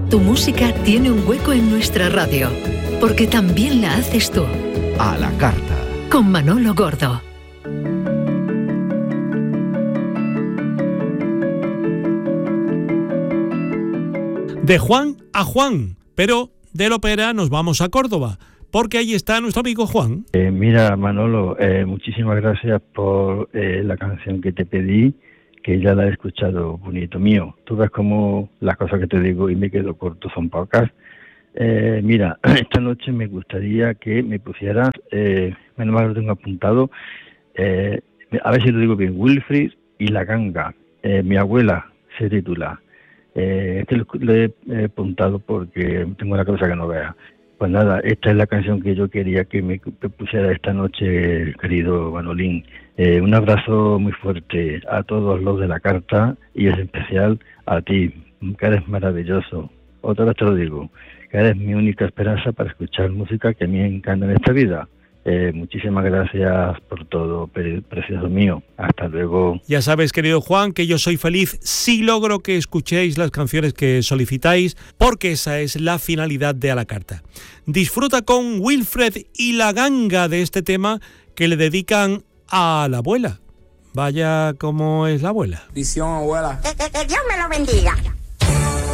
Tu música tiene un hueco en nuestra radio, porque también la haces tú. A la carta. Con Manolo Gordo. De Juan a Juan, pero de la ópera nos vamos a Córdoba, porque ahí está nuestro amigo Juan. Mira, Manolo, muchísimas gracias por la canción que te pedí, que ya la he escuchado, bonito mío. Tú ves cómo las cosas que te digo y me quedo corto son pocas. Mira, esta noche me gustaría que me pusieras, menos mal lo tengo apuntado, a ver si lo digo bien, Wilfrid y la ganga. Mi abuela se titula. Este lo he apuntado porque tengo una cosa que no vea. Pues nada, esta es la canción que yo quería que me pusiera esta noche, querido Manolín. Un abrazo muy fuerte a todos los de la carta y en especial a ti, que eres maravilloso. Otra vez te lo digo, que eres mi única esperanza para escuchar música que a mí me encanta en esta vida. Muchísimas gracias por todo, precioso mío. Hasta luego. Ya sabes, querido Juan, que yo soy feliz si logro que escuchéis las canciones que solicitáis, porque esa es la finalidad de A la Carta. Disfruta con Wilfred y la ganga de este tema que le dedican a la abuela. Vaya como es la abuela. Visión, abuela. Que Dios me lo bendiga.